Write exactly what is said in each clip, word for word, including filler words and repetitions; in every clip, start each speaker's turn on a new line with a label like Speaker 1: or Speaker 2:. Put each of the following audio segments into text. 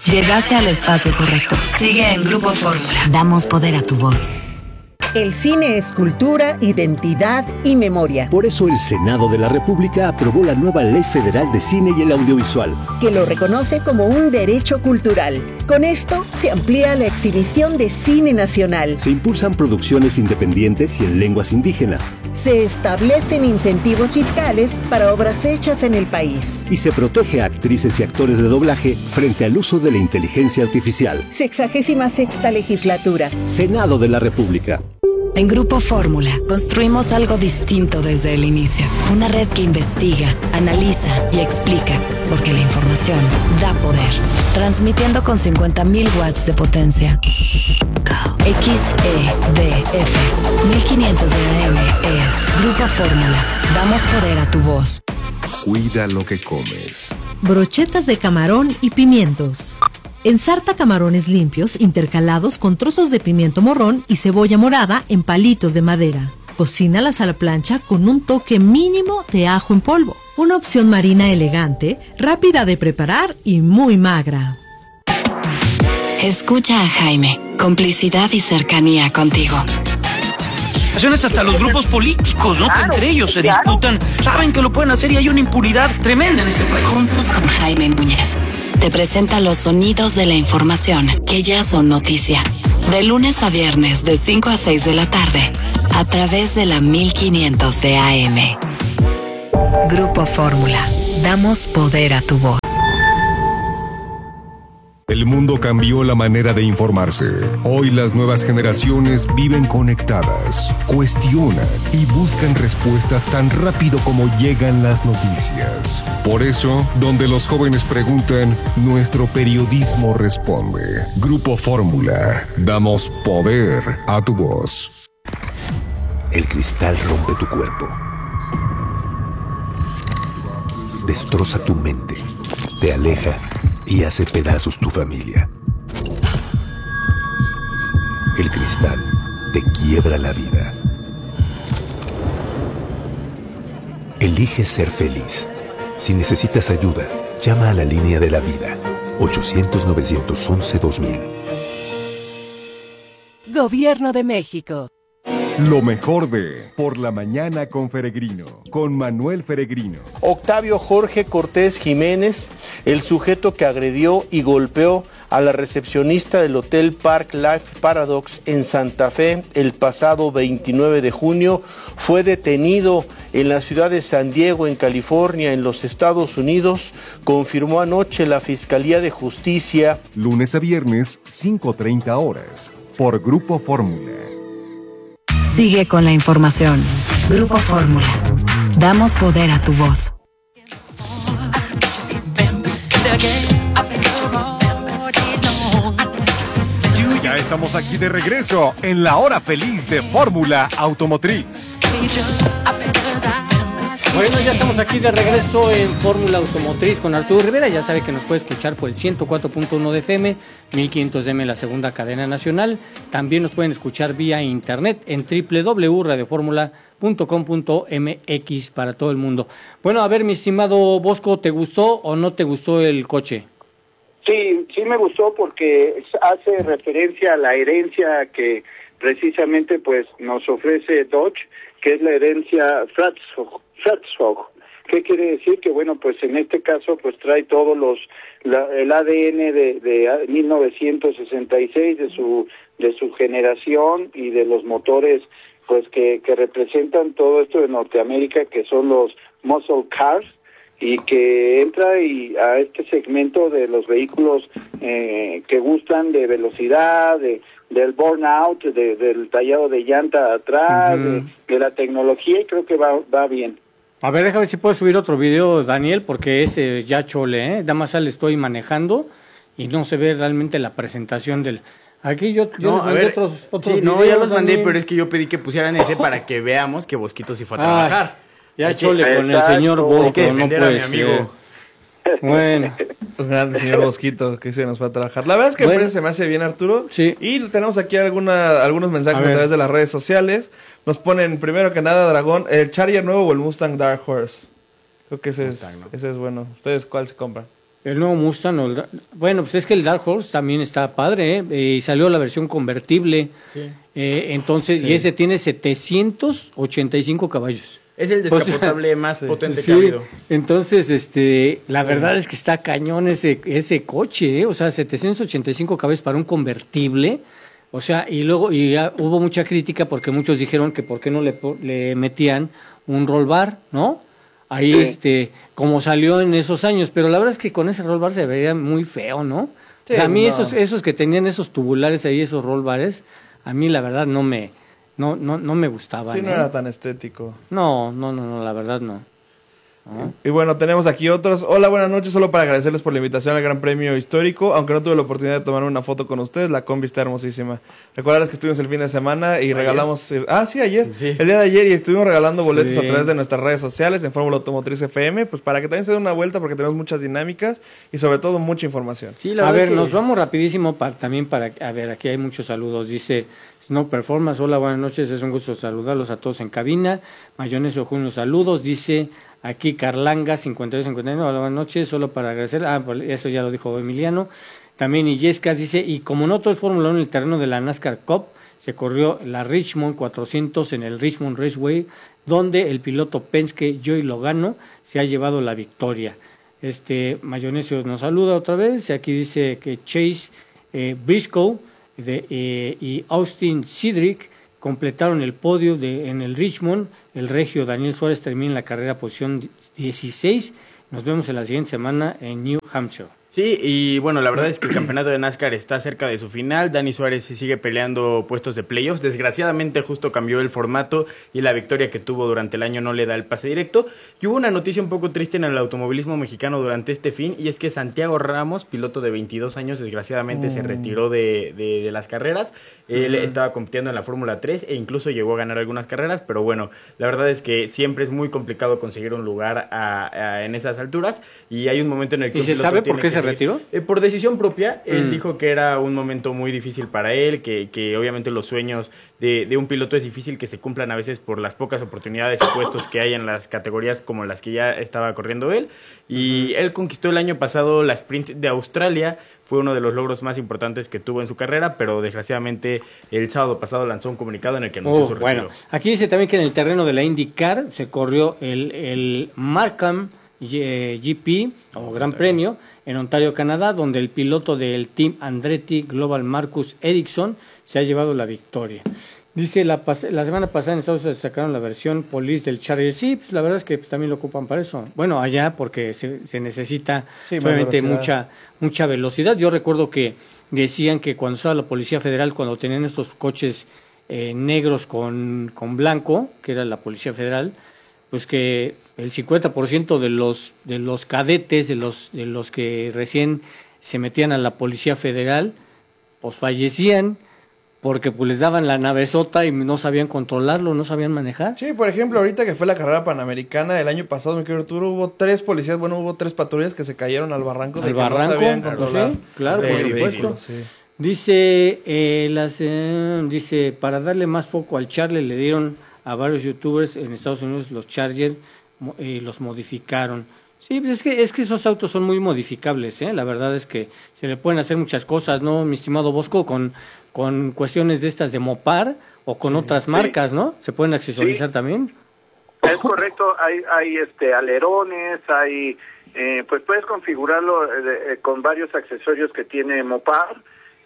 Speaker 1: Llegaste al espacio correcto. Sigue en Grupo Fórmula. Damos poder a tu voz.
Speaker 2: El cine es cultura, identidad y memoria.
Speaker 3: Por eso el Senado de la República aprobó la nueva Ley Federal de Cine y el Audiovisual,
Speaker 2: que lo reconoce como un derecho cultural. Con esto se amplía la exhibición de cine nacional.
Speaker 3: Se impulsan producciones independientes y en lenguas indígenas.
Speaker 2: Se establecen incentivos fiscales para obras hechas en el país.
Speaker 3: Y se protege a actrices y actores de doblaje frente al uso de la inteligencia artificial.
Speaker 2: Sexagésima sexta legislatura.
Speaker 3: Senado de la República.
Speaker 1: En Grupo Fórmula construimos algo distinto desde el inicio. Una red que investiga, analiza y explica, porque la información da poder. Transmitiendo con cincuenta mil watts de potencia. X E D F mil quinientos de A M es Grupo Fórmula. Damos poder a tu voz.
Speaker 4: Cuida lo que comes.
Speaker 5: Brochetas de camarón y pimientos. Ensarta camarones limpios intercalados con trozos de pimiento morrón y cebolla morada en palitos de madera. Cocínalas a la plancha con un toque mínimo de ajo en polvo. Una opción marina elegante, rápida de preparar y muy magra.
Speaker 1: Escucha a Jaime. Complicidad y cercanía contigo.
Speaker 6: Hasta los grupos políticos, ¿no? Claro, que entre ellos se claro. disputan, saben que lo pueden hacer y hay una impunidad tremenda en este país.
Speaker 1: Juntos con Jaime Núñez te presenta los sonidos de la información que ya son noticia. De lunes a viernes de cinco a seis de la tarde a través de la mil quinientos de A M. Grupo Fórmula. Damos poder a tu voz.
Speaker 4: El mundo cambió la manera de informarse. Hoy las nuevas generaciones viven conectadas, cuestionan y buscan respuestas tan rápido como llegan las noticias. Por eso, donde los jóvenes preguntan, nuestro periodismo responde. Grupo Fórmula. Damos poder a tu voz.
Speaker 7: El cristal rompe tu cuerpo. Destroza tu mente. Te aleja y hace pedazos tu familia. El cristal te quiebra la vida. Elige ser feliz. Si necesitas ayuda, llama a la línea de la vida. ochocientos, novecientos once, dos mil.
Speaker 8: Gobierno de México.
Speaker 4: Lo mejor de Por la Mañana con Feregrino, con Manuel Feregrino.
Speaker 9: Octavio Jorge Cortés Jiménez, el sujeto que agredió y golpeó a la recepcionista del Hotel Park Life Paradox en Santa Fe el pasado veintinueve de junio, fue detenido en la ciudad de San Diego, en California, en los Estados Unidos, confirmó anoche la Fiscalía de Justicia.
Speaker 4: Lunes a viernes, cinco treinta horas, por Grupo Fórmula.
Speaker 1: Sigue con la información. Grupo Fórmula. Damos poder a tu voz.
Speaker 4: Ya estamos aquí de regreso en la hora feliz de Fórmula Automotriz.
Speaker 10: Bueno, ya estamos aquí de regreso en Fórmula Automotriz con Arturo Rivera. Ya sabe que nos puede escuchar por el ciento cuatro punto uno de F M, mil quinientos de M la segunda cadena nacional. También nos pueden escuchar vía internet en doble u doble u doble u punto radio fórmula punto com punto m x para todo el mundo. Bueno, a ver, mi estimado Bosco, ¿te gustó o no te gustó el coche?
Speaker 11: Sí, sí me gustó porque hace referencia a la herencia que precisamente pues nos ofrece Dodge, que es la herencia Fratzog. Fratzog. ¿Qué quiere decir? Que bueno, pues en este caso pues trae todos los la, el A D N de, de mil novecientos sesenta y seis de su de su generación y de los motores pues que que representan todo esto de Norteamérica, que son los muscle cars, y que entra y a este segmento de los vehículos eh, que gustan de velocidad, de del burnout, de, del tallado de llanta atrás, uh-huh. de, de la tecnología, y creo que va va bien.
Speaker 10: A ver, déjame ver si puedo subir otro video, Daniel, porque ese ya chole, ¿eh? Nada más le estoy manejando y no se ve realmente la presentación del... Aquí yo, yo
Speaker 12: no,
Speaker 10: les mandé
Speaker 12: ver,
Speaker 10: otros, otros
Speaker 12: sí,
Speaker 10: videos.
Speaker 12: No, ya los mandé,
Speaker 10: Daniel.
Speaker 12: Pero es que yo pedí que pusieran ese para que veamos que Bosquito sí fue a trabajar.
Speaker 10: Ay, ya
Speaker 12: Hay
Speaker 10: chole
Speaker 12: que,
Speaker 10: con el señor Bosco,
Speaker 12: que
Speaker 10: no
Speaker 12: puede
Speaker 10: puede
Speaker 12: mi amigo.
Speaker 10: ser. Bueno.
Speaker 13: Un grande señor Bosquito que se nos va a trabajar. La verdad es que
Speaker 10: bueno,
Speaker 13: se me hace bien, Arturo.
Speaker 10: Sí.
Speaker 13: Y tenemos aquí alguna, algunos mensajes a, a través de las redes sociales. Nos ponen primero que nada, Dragón, el Charger nuevo o el Mustang Dark Horse. Creo que ese, Mustang, es, ¿no? ese es bueno. ¿Ustedes cuál se compran?
Speaker 10: El nuevo Mustang, o el, bueno, pues es que el Dark Horse también está padre, ¿eh? Y salió la versión convertible. Sí. Eh, entonces, sí. Y ese tiene setecientos ochenta y cinco caballos.
Speaker 12: Es el descapotable o sea, más sí. potente
Speaker 10: sí.
Speaker 12: que ha habido.
Speaker 10: Entonces, este, la sí. verdad es que está cañón ese, ese coche, ¿eh? O sea, setecientos ochenta y cinco caballos para un convertible. O sea, y luego y ya hubo mucha crítica porque muchos dijeron que por qué no le, le metían un roll bar, ¿no? Ahí, sí. este, como salió en esos años, pero la verdad es que con ese roll bar se veía muy feo, ¿no? Sí, o sea, a mí no. esos, esos que tenían esos tubulares ahí, esos roll bares, a mí la verdad no me, no, no, no me gustaban.
Speaker 13: Sí, no
Speaker 10: ¿eh?
Speaker 13: era tan estético.
Speaker 10: No, no, no, no, la verdad no. ¿Ah?
Speaker 13: Y bueno, tenemos aquí otros. Hola, buenas noches, solo para agradecerles por la invitación al Gran Premio Histórico, aunque no tuve la oportunidad de tomar una foto con ustedes, la combi está hermosísima. Recordarles que estuvimos el fin de semana y ¿Ayer? regalamos... Ah, sí, ayer, sí. el día de ayer, y estuvimos regalando boletos sí. a través de nuestras redes sociales en Fórmula Automotriz F M, pues para que también se den una vuelta porque tenemos muchas dinámicas y sobre todo mucha información.
Speaker 10: Sí, la a ver, que... nos vamos rapidísimo para, también para... A ver, aquí hay muchos saludos, dice... Snow Performance, hola, buenas noches, es un gusto saludarlos a todos en cabina. Mayonesio Junio, saludos, dice aquí Carlanga cincuenta y dos cincuenta y nueve, hola, buenas noches, solo para agradecer, ah, eso ya lo dijo Emiliano. También Illescas dice, y como no todo es Fórmula uno en el terreno de la NASCAR Cup, se corrió la Richmond cuatrocientos en el Richmond Raceway, donde el piloto Penske Joey Logano se ha llevado la victoria. Este Mayonesio nos saluda otra vez, y aquí dice que Chase eh, Briscoe De, eh, y Austin Cedric completaron el podio de, en el Richmond. El regio Daniel Suárez termina en la carrera posición dieciséis. Nos vemos en la siguiente semana en New Hampshire.
Speaker 12: Sí, y bueno, la verdad es que el campeonato de NASCAR está cerca de su final. Dani Suárez se sigue peleando puestos de playoffs. Desgraciadamente justo cambió el formato y la victoria que tuvo durante el año no le da el pase directo. Y hubo una noticia un poco triste en el automovilismo mexicano durante este fin, y es que Santiago Ramos, piloto de veintidós años, desgraciadamente mm. se retiró de, de, de las carreras. Él mm. estaba compitiendo en la Fórmula tres e incluso llegó a ganar algunas carreras, pero bueno, la verdad es que siempre es muy complicado conseguir un lugar a, a, en esas alturas, y hay un momento en el que...
Speaker 10: ¿Y se sabe por qué se retiró?
Speaker 12: Eh, por decisión propia, mm. él dijo que era un momento muy difícil para él, que, que obviamente los sueños de, de un piloto es difícil que se cumplan a veces por las pocas oportunidades y puestos que hay en las categorías como las que ya estaba corriendo él, y mm. él conquistó el año pasado la Sprint de Australia, fue uno de los logros más importantes que tuvo en su carrera, pero desgraciadamente el sábado pasado lanzó un comunicado en el que anunció
Speaker 10: oh,
Speaker 12: su retiro.
Speaker 10: Bueno, aquí dice también que en el terreno de la IndyCar se corrió el, el Markham G P o Gran Premio en Ontario, Canadá, donde el piloto del Team Andretti Global Marcus Ericsson se ha llevado la victoria. Dice, la, la semana pasada en Estados Unidos sacaron la versión Police del Charger. Sí, pues la verdad es que pues, también lo ocupan para eso. Bueno, allá porque se, se necesita sí, obviamente mucha mucha velocidad. Yo recuerdo que decían que cuando estaba la Policía Federal, cuando tenían estos coches eh, negros con, con blanco, que era la Policía Federal, pues que el cincuenta por ciento de los de los cadetes, de los de los que recién se metían a la Policía Federal, pues fallecían porque pues les daban la navezota y no sabían controlarlo, no sabían manejar.
Speaker 13: Sí, por ejemplo, ahorita que fue la carrera panamericana el año pasado, mi querido Arturo, hubo tres policías, bueno, hubo tres patrullas que se cayeron al barranco.
Speaker 10: Al
Speaker 13: de
Speaker 10: barranco,
Speaker 13: que no sabían
Speaker 10: controlar. Sí, claro, por supuesto. Sí. Dice, eh, las, eh, dice, para darle más foco al Charlie le dieron a varios youtubers en Estados Unidos los Charger y eh, los modificaron. Sí, pues es que es que esos autos son muy modificables, ¿eh? La verdad es que se le pueden hacer muchas cosas, ¿no, mi estimado Bosco? Con, con cuestiones de estas de Mopar o con sí. otras marcas, ¿no? Se pueden accesorizar sí. también.
Speaker 11: Es correcto, hay hay este alerones, hay eh, pues puedes configurarlo eh, eh, con varios accesorios que tiene Mopar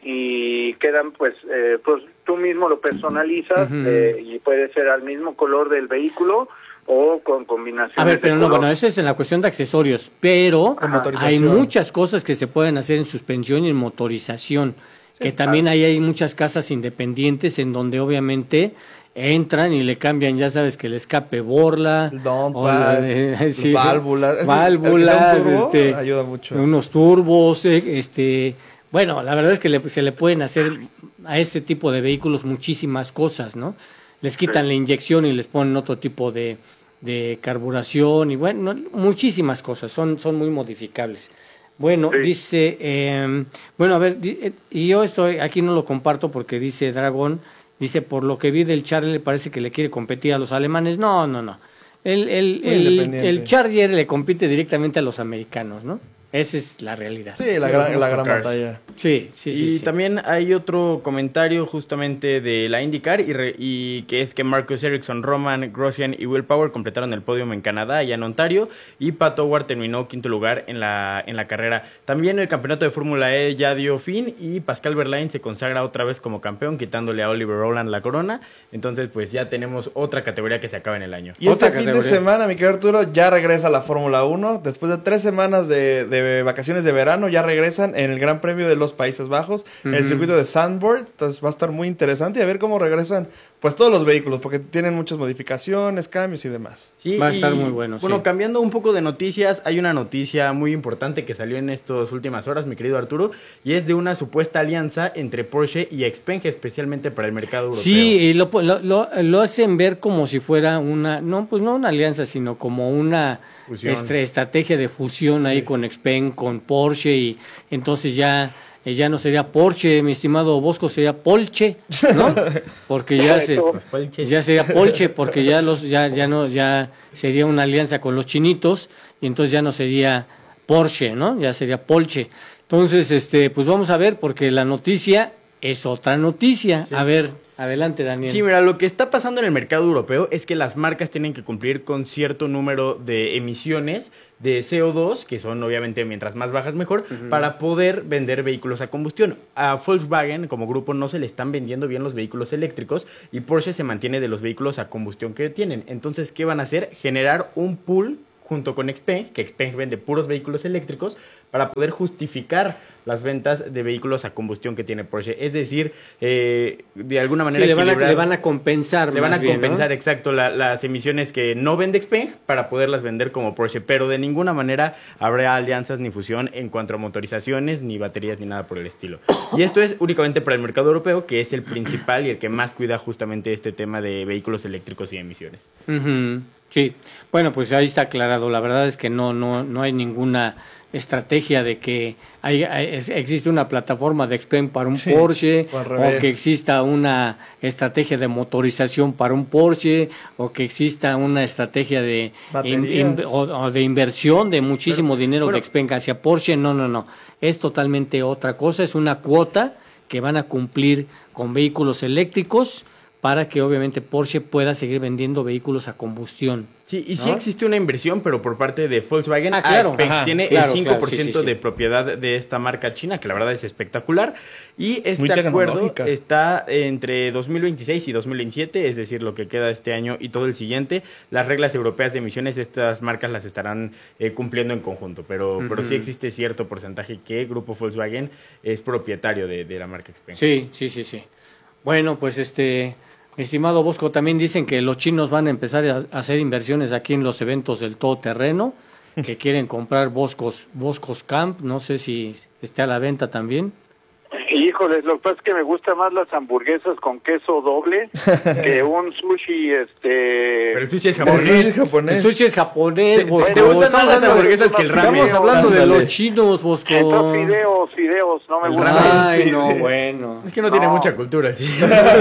Speaker 11: y quedan pues eh, pues tú mismo lo personalizas uh-huh. eh, y puede ser al mismo color del vehículo o con combinaciones.
Speaker 10: A ver, pero no, bueno, eso es en la cuestión de accesorios, pero hay muchas cosas que se pueden hacer en suspensión y en motorización, sí, que también ahí hay muchas casas independientes en donde obviamente entran y le cambian, ya sabes, que el escape borla,
Speaker 13: el dump, o la, eh, sí, válvulas,
Speaker 10: válvulas,
Speaker 13: turbo,
Speaker 10: este,
Speaker 13: ayuda mucho.
Speaker 10: Unos turbos, este, bueno, la verdad es que le, se le pueden hacer a este tipo de vehículos muchísimas cosas, ¿no? Les quitan sí. la inyección y les ponen otro tipo de de carburación y bueno, muchísimas cosas, son, son muy modificables. Bueno, sí. dice, eh, bueno, a ver, y yo estoy, aquí no lo comparto porque dice Dragón, dice, por lo que vi del Charger le parece que le quiere competir a los alemanes. No, no, no. El, el, el, el Charger le compite directamente a los americanos, ¿no? Esa es la realidad.
Speaker 13: Sí, la gran, la gran batalla.
Speaker 10: Sí, sí, sí.
Speaker 12: Y
Speaker 10: sí.
Speaker 12: también hay otro comentario justamente de la IndyCar y, re, y que es que Marcus Ericsson, Roman Grosjean y Will Power completaron el podium en Canadá y en Ontario, y Pat Howard terminó quinto lugar en la, en la carrera. También el campeonato de Fórmula E ya dio fin y Pascal Wehrlein se consagra otra vez como campeón, quitándole a Oliver Rowland la corona. Entonces pues ya tenemos otra categoría que se acaba en el año.
Speaker 13: Y este fin de semana, mi querido Arturo, ya regresa la Fórmula uno. Después de tres semanas de, de de vacaciones de verano, ya regresan en el Gran Premio de los Países Bajos, uh-huh. el circuito de Zandvoort. Entonces va a estar muy interesante y a ver cómo regresan pues todos los vehículos, porque tienen muchas modificaciones, cambios y demás.
Speaker 12: Sí,
Speaker 10: va a
Speaker 12: y,
Speaker 10: estar muy bueno.
Speaker 12: Bueno,
Speaker 10: sí.
Speaker 12: cambiando un poco de noticias, hay una noticia muy importante que salió en estas últimas horas, mi querido Arturo, y es de una supuesta alianza entre Porsche y Xpeng, especialmente para el mercado europeo.
Speaker 10: Sí, y lo, lo, lo, lo hacen ver como si fuera una, no, pues no una alianza, sino como una Este, estrategia de fusión ahí sí. con Xpeng, con Porsche, y entonces ya, eh, ya no sería Porsche, mi estimado Bosco, sería Polche, ¿no? Porque ya se, ya sería Polche, porque ya los, ya, ya no, ya sería una alianza con los chinitos, y entonces ya no sería Porsche, ¿no? Ya sería Polche. Entonces, este, pues vamos a ver, porque la noticia es otra noticia. Sí. A ver. Adelante, Daniel.
Speaker 12: Sí, mira, lo que está pasando en el mercado europeo es que las marcas tienen que cumplir con cierto número de emisiones de C O dos, que son obviamente mientras más bajas mejor, uh-huh. para poder vender vehículos a combustión. A Volkswagen como grupo no se le están vendiendo bien los vehículos eléctricos y Porsche se mantiene de los vehículos a combustión que tienen. Entonces, ¿qué van a hacer? Generar un pool junto con Xpeng, que Xpeng vende puros vehículos eléctricos, para poder justificar las ventas de vehículos a combustión que tiene Porsche. Es decir, eh, de alguna manera...
Speaker 10: Sí, le, van a, le van a compensar.
Speaker 12: Le van a
Speaker 10: bien,
Speaker 12: compensar,
Speaker 10: ¿no?
Speaker 12: exacto, la, las emisiones que no vende Xpeng para poderlas vender como Porsche, pero de ninguna manera habrá alianzas ni fusión en cuanto a motorizaciones, ni baterías, ni nada por el estilo. Y esto es únicamente para el mercado europeo, que es el principal y el que más cuida justamente este tema de vehículos eléctricos y emisiones.
Speaker 10: Uh-huh. Sí, bueno, pues ahí está aclarado. La verdad es que no, no, no hay ninguna estrategia de que hay, hay, existe una plataforma de Xpeng para un sí, Porsche, o que exista una estrategia de motorización para un Porsche, o que exista una estrategia de, in, in, o, o de inversión de muchísimo Pero, dinero bueno, de Xpeng hacia Porsche. No, no, no. Es totalmente otra cosa. Es una cuota que van a cumplir con vehículos eléctricos para que obviamente Porsche pueda seguir vendiendo vehículos a combustión.
Speaker 12: Sí, y
Speaker 10: ¿no?
Speaker 12: sí existe una inversión, pero por parte de Volkswagen.
Speaker 10: Ah, claro.
Speaker 12: Xpeng
Speaker 10: Ajá,
Speaker 12: tiene
Speaker 10: claro,
Speaker 12: el cinco por ciento
Speaker 10: claro, sí, sí,
Speaker 12: de
Speaker 10: sí.
Speaker 12: propiedad de esta marca china, que la verdad es espectacular. Y este acuerdo está entre dos mil veintiséis y dos mil veintisiete, es decir, lo que queda este año y todo el siguiente. Las reglas europeas de emisiones, estas marcas las estarán eh, cumpliendo en conjunto, pero, uh-huh. pero sí existe cierto porcentaje que el grupo Volkswagen es propietario de, de la marca Xpeng.
Speaker 10: Sí, sí, sí, sí. Bueno, pues este... Estimado Bosco, también dicen que los chinos van a empezar a hacer inversiones aquí en los eventos del todoterreno, que quieren comprar Boscos, Boscos Camp, no sé si esté a la venta también.
Speaker 11: Híjoles, lo que pasa es que me gustan más las hamburguesas con queso doble que un sushi, este...
Speaker 12: Pero el sushi es japonés.
Speaker 10: El, japonés. el sushi es japonés, Bosco.
Speaker 12: ¿Te gustan más las hamburguesas que el ramen?
Speaker 10: Estamos hablando de los chinos, Bosco.
Speaker 11: Entonces, fideos, fideos, no me gustan.
Speaker 10: Ay, sí. no, bueno.
Speaker 12: Es que no, no. tiene mucha cultura, sí.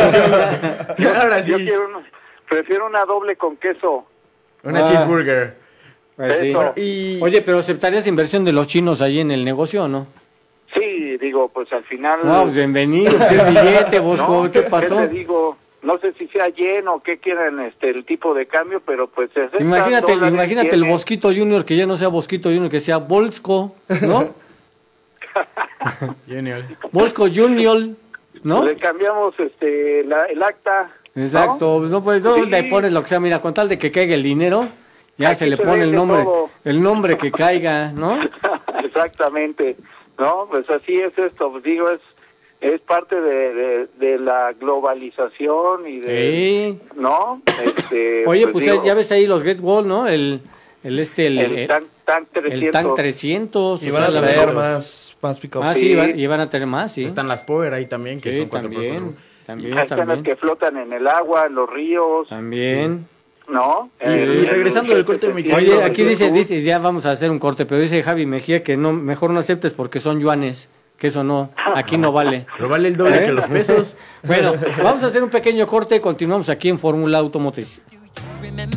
Speaker 11: Ahora sí. Yo quiero una, prefiero una doble con queso.
Speaker 12: Una ah. cheeseburger.
Speaker 10: Pues sí. y... Oye, pero ¿aceptarías inversión de los chinos ahí en el negocio o no?
Speaker 11: Sí, digo, pues al final...
Speaker 10: No, pues bienvenido, pues el billete, Bosco, no, ¿qué pasó?
Speaker 11: ¿Qué te digo? No sé si sea lleno o qué quieren este, el tipo de cambio, pero pues...
Speaker 10: Imagínate, imagínate el Bosquito Junior, que ya no sea Bosquito Junior, que sea Bolsco, ¿no?
Speaker 12: Junior.
Speaker 10: Bolsco Junior, ¿no?
Speaker 11: Le cambiamos este la, el acta.
Speaker 10: Exacto, no, no pues no sí. le pones lo que sea, mira, con tal de que caiga el dinero, ya Aquí se le se pone el nombre, todo. el nombre que caiga, ¿no?
Speaker 11: Exactamente. No, pues así es esto, pues digo, es es parte de, de, de la globalización y de...
Speaker 10: Sí.
Speaker 11: ¿No? Este,
Speaker 10: Oye, pues,
Speaker 11: pues
Speaker 10: ya,
Speaker 11: digo,
Speaker 10: ya ves ahí los Great Wall, ¿no? El, el este, el...
Speaker 11: El, el Tank, tank trescientos.
Speaker 10: El Tank trescientos.
Speaker 13: Y van a traer más, más pick-up.
Speaker 10: Ah, sí, sí. Y van a tener más, sí.
Speaker 12: Están las Power ahí también, que
Speaker 10: sí,
Speaker 12: son cuatro
Speaker 10: también,
Speaker 12: por
Speaker 10: también,
Speaker 11: y están las que flotan en el agua, en los ríos.
Speaker 10: También.
Speaker 11: Sí. ¿No?
Speaker 12: Y, el, y regresando del corte de mi
Speaker 10: Oye, aquí dice, dice, ya vamos a hacer un corte, pero dice Javi Mejía que no, mejor no aceptes porque son yuanes. Que eso no, aquí no vale.
Speaker 12: Pero vale el doble ¿Eh? que los pesos.
Speaker 10: Bueno, vamos a hacer un pequeño corte, continuamos aquí en Fórmula Automotriz.